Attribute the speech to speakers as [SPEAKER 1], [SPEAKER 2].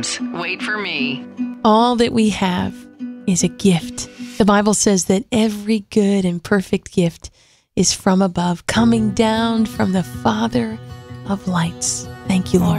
[SPEAKER 1] comes. Wait for me.
[SPEAKER 2] All that we have is a gift. The Bible says that every good and perfect gift is from above, coming down from the Father of lights. Thank you, Lord.